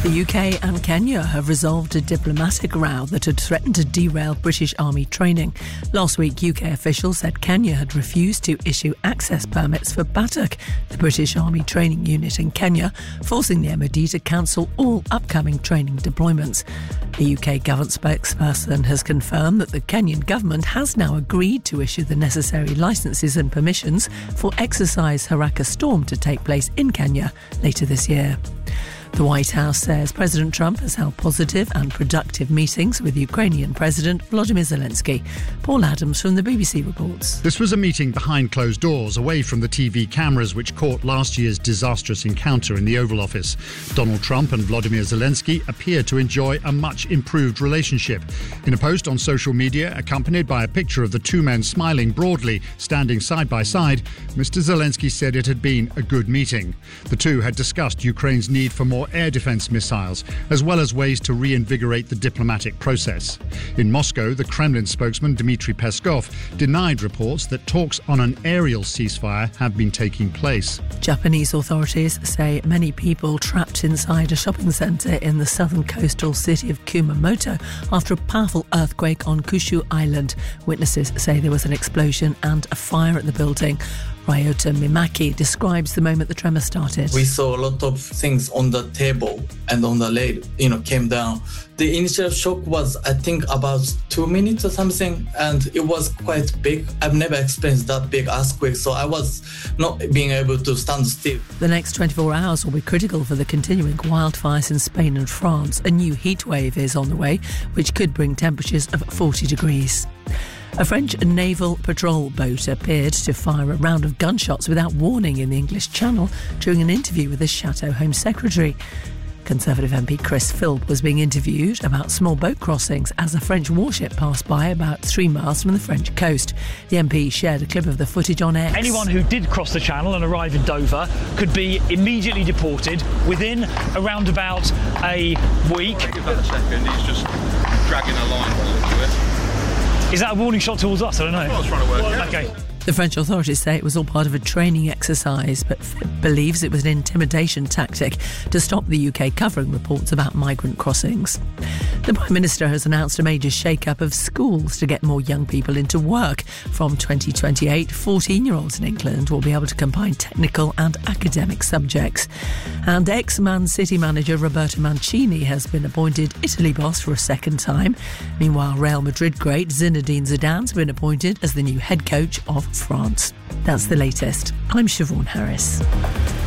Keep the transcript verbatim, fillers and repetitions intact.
The U K and Kenya have resolved a diplomatic row that had threatened to derail British Army training. Last week, U K officials said Kenya had refused to issue access permits for Batak, the British Army training unit in Kenya, forcing the M O D to cancel all upcoming training deployments. The U K government spokesperson has confirmed that the Kenyan government has now agreed to issue the necessary licences and permissions for exercise Haraka Storm to take place in Kenya later this year. The White House says President Trump has held positive and productive meetings with Ukrainian President Volodymyr Zelensky. Paul Adams from the B B C reports. This was a meeting behind closed doors, away from the T V cameras which caught last year's disastrous encounter in the Oval Office. Donald Trump and Volodymyr Zelensky appear to enjoy a much improved relationship. In a post on social media, accompanied by a picture of the two men smiling broadly, standing side by side, Mister Zelensky said it had been a good meeting. The two had discussed Ukraine's need for more air defence missiles, as well as ways to reinvigorate the diplomatic process. In Moscow, the Kremlin spokesman Dmitry Peskov denied reports that talks on an aerial ceasefire have been taking place. Japanese authorities say many people trapped inside a shopping centre in the southern coastal city of Kumamoto after a powerful earthquake on Kyushu Island. Witnesses say there was an explosion and a fire at the building. Ryota Mimaki describes the moment the tremor started. We saw a lot of things on the table and on the rail, you know, came down. The initial shock was, I think, about two minutes or something, and it was quite big. I've never experienced that big earthquake, so I was not being able to stand still. The next twenty-four hours will be critical for the continuing wildfires in Spain and France. A new heat wave is on the way, which could bring temperatures of forty degrees. A French naval patrol boat appeared to fire a round of gunshots without warning in the English Channel during an interview with the Chateau Home Secretary. Conservative M P Chris Philp was being interviewed about small boat crossings as a French warship passed by about three miles from the French coast. The M P shared a clip of the footage on X. Anyone who did cross the Channel and arrive in Dover could be immediately deported within around about a week. Give that a second, he's just dragging a line by the look of it. Is that a warning shot towards us? I don't know. I was trying to work out. Okay. The French authorities say it was all part of a training exercise, but Philip believes it was an intimidation tactic to stop the U K covering reports about migrant crossings. The Prime Minister has announced a major shake-up of schools to get more young people into work. From twenty twenty-eight, fourteen-year-olds in England will be able to combine technical and academic subjects. And ex-Man City manager Roberto Mancini has been appointed Italy boss for a second time. Meanwhile, Real Madrid great Zinedine Zidane has been appointed as the new head coach of France. That's the latest. I'm Siobhan Harris.